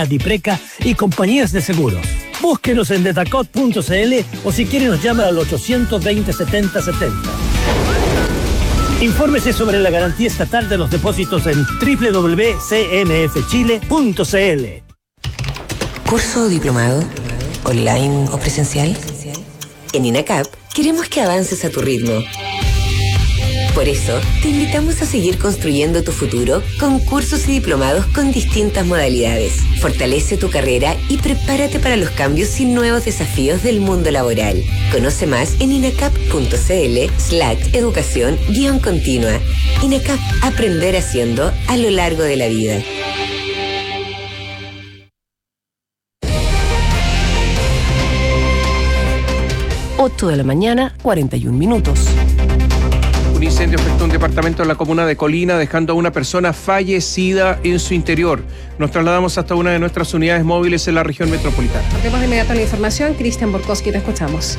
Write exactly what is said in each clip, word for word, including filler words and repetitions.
Adipreca y compañías de seguros. Búsquenos en detacot punto c l o si quiere nos llama al ochocientos veinte setenta setenta. Infórmese sobre la garantía estatal de los depósitos en doble u doble u doble u punto c m f chile punto c l. ¿Curso o diplomado? ¿Online o presencial? En INACAP queremos que avances a tu ritmo. Por eso, te invitamos a seguir construyendo tu futuro con cursos y diplomados con distintas modalidades. Fortalece tu carrera y prepárate para los cambios y nuevos desafíos del mundo laboral. Conoce más en inacap punto c l slash educación guión continua. INACAP, aprender haciendo a lo largo de la vida. ocho de la mañana, cuarenta y un minutos. Un incendio afectó un departamento en la comuna de Colina, dejando a una persona fallecida en su interior. Nos trasladamos hasta una de nuestras unidades móviles en la región metropolitana. Volvemos de inmediato a la información. Cristian Borkowski, te escuchamos.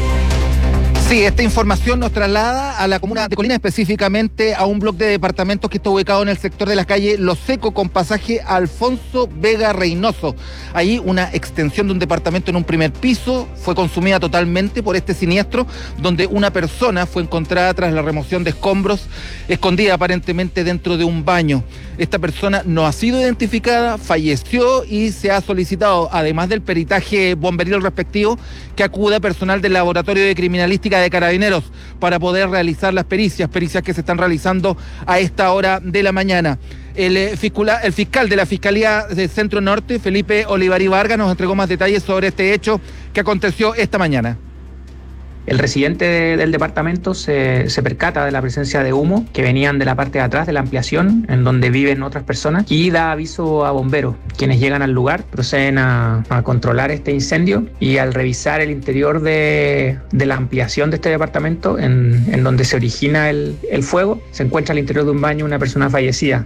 Sí, esta información nos traslada a la comuna de Colina, específicamente a un bloque de departamentos que está ubicado en el sector de la calle Lo Seco con pasaje Alfonso Vega Reynoso. Ahí una extensión de un departamento en un primer piso fue consumida totalmente por este siniestro, donde una persona fue encontrada tras la remoción de escombros, escondida aparentemente dentro de un baño. Esta persona no ha sido identificada, falleció y se ha solicitado, además del peritaje bomberil respectivo, que acuda personal del Laboratorio de Criminalística de Carabineros para poder realizar las pericias, pericias que se están realizando a esta hora de la mañana. El, eh, fiscula, el fiscal de la Fiscalía de Centro Norte, Felipe Olivari Vargas, nos entregó más detalles sobre este hecho que aconteció esta mañana. El residente de, del departamento se, se percata de la presencia de humo que venían de la parte de atrás de la ampliación en donde viven otras personas y da aviso a bomberos, quienes llegan al lugar, proceden a, a controlar este incendio y al revisar el interior de, de la ampliación de este departamento en, en donde se origina el, el fuego, se encuentra al interior de un baño una persona fallecida.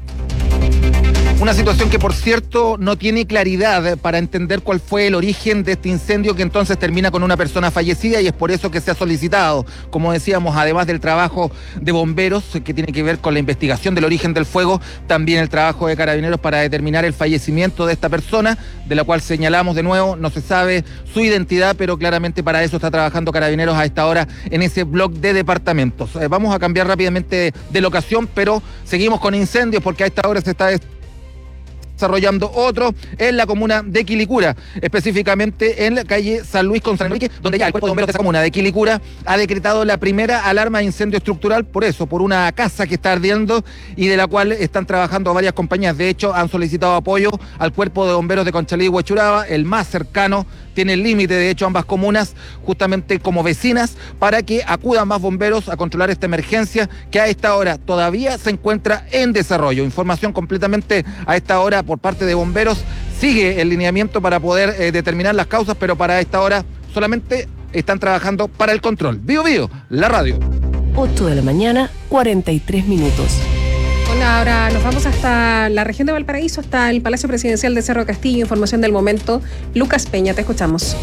Una situación que, por cierto, no tiene claridad para entender cuál fue el origen de este incendio, que entonces termina con una persona fallecida, y es por eso que se ha solicitado, como decíamos, además del trabajo de bomberos, que tiene que ver con la investigación del origen del fuego, también el trabajo de Carabineros para determinar el fallecimiento de esta persona, de la cual señalamos de nuevo, no se sabe su identidad, pero claramente para eso está trabajando Carabineros a esta hora en ese bloque de departamentos. Eh, vamos a cambiar rápidamente de locación, pero seguimos con incendios porque a esta hora se está desarrollando otro en la comuna de Quilicura, específicamente en la calle San Luis con San Enrique, donde ya el cuerpo de bomberos de esa comuna de Quilicura ha decretado la primera alarma de incendio estructural, por eso, por una casa que está ardiendo y de la cual están trabajando varias compañías. De hecho, han solicitado apoyo al cuerpo de bomberos de Conchalí y Huechuraba, el más cercano, tiene el límite, de hecho, ambas comunas, justamente como vecinas, para que acudan más bomberos a controlar esta emergencia que a esta hora todavía se encuentra en desarrollo. Información completamente a esta hora por parte de bomberos. Sigue el lineamiento para poder eh, determinar las causas, pero para esta hora solamente están trabajando para el control. Vivo, vivo, la radio. ocho de la mañana, cuarenta y tres minutos. Hola, ahora nos vamos hasta la región de Valparaíso, hasta el Palacio Presidencial de Cerro Castillo. Información del momento. Lucas Peña, te escuchamos.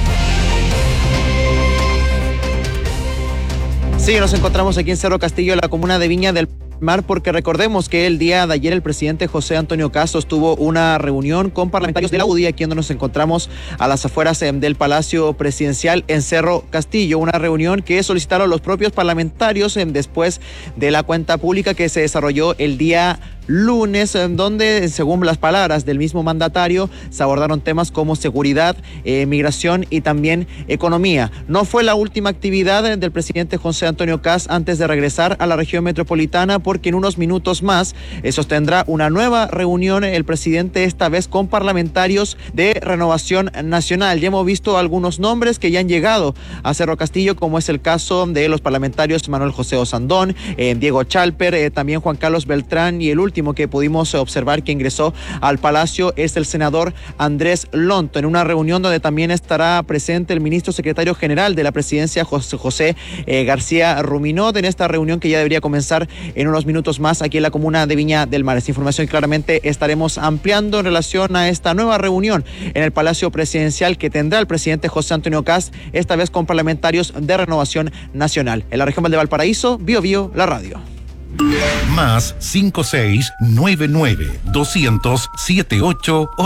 Sí, nos encontramos aquí en Cerro Castillo, en la comuna de Viña del Mar, porque recordemos que el día de ayer el presidente José Antonio Cast tuvo una reunión con parlamentarios de la U D I, aquí donde nos encontramos a las afueras del Palacio Presidencial en Cerro Castillo, una reunión que solicitaron los propios parlamentarios después de la cuenta pública que se desarrolló el día lunes, en donde, según las palabras del mismo mandatario, se abordaron temas como seguridad, eh, migración y también economía. No fue la última actividad del presidente José Antonio Cast antes de regresar a la región metropolitana, porque en unos minutos más eh, sostendrá una nueva reunión el presidente, esta vez con parlamentarios de Renovación Nacional. Ya hemos visto algunos nombres que ya han llegado a Cerro Castillo, como es el caso de los parlamentarios Manuel José Osandón, eh, Diego Chalper, eh, también Juan Carlos Beltrán, y el último que pudimos observar que ingresó al Palacio es el senador Andrés Lonto, en una reunión donde también estará presente el ministro secretario general de la presidencia, José, José eh, García Ruminot, en esta reunión que ya debería comenzar en unos minutos más aquí en la comuna de Viña del Mar. Esta información claramente estaremos ampliando en relación a esta nueva reunión en el Palacio Presidencial que tendrá el presidente José Antonio Cast, esta vez con parlamentarios de Renovación Nacional. En la región de Valparaíso, Bio Bio, la radio. Más cinco seis nueve nueve doscientos setenta y ocho